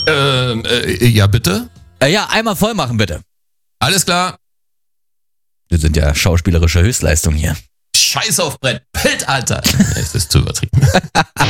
Ja, bitte? Ja, einmal voll machen, bitte. Alles klar. Wir sind ja schauspielerische Höchstleistung hier. Scheiß auf Brett. Bild, Alter. Es ist zu übertrieben.